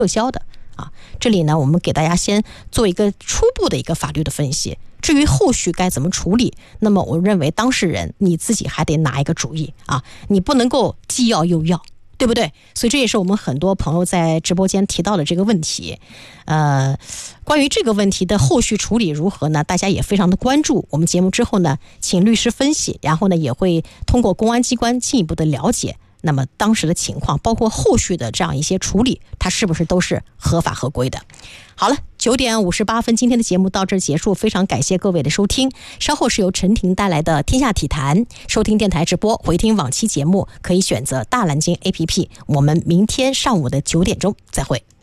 撤销的啊。这里呢，我们给大家先做一个初步的一个法律的分析。至于后续该怎么处理，那么我认为当事人你自己还得拿一个主意啊，你不能够既要又要，对不对？所以这也是我们很多朋友在直播间提到的这个问题。关于这个问题的后续处理如何呢？大家也非常的关注。我们节目之后呢，请律师分析，然后呢，也会通过公安机关进一步的了解。那么当时的情况，包括后续的这样一些处理，它是不是都是合法合规的？好了，9点58分，今天的节目到这儿结束，非常感谢各位的收听。稍后是由陈婷带来的《天下体坛》，收听电台直播，回听往期节目可以选择大蓝鲸 APP。我们明天上午的9点钟再会。